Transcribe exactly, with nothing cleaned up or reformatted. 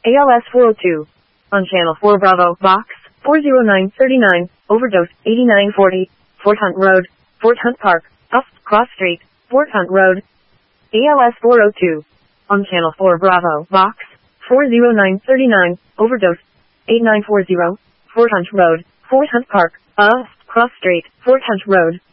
A L S four oh two. On Channel four Bravo, Box, four oh nine thirty-nine, Overdose, eighty-nine forty, Fort Hunt Road, Fort Hunt Park, Off, Cross Street, Fort Hunt Road. A L S four oh two. On Channel four Bravo, Box, four oh nine thirty-nine, Overdose, eighty-nine forty, Fort Hunt Road, Fort Hunt Park, Off, Cross Street, Fort Hunt Road.